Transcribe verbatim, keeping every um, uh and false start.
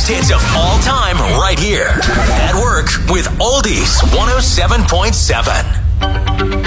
hits of all time right here. At Work with Oldies one oh seven point seven.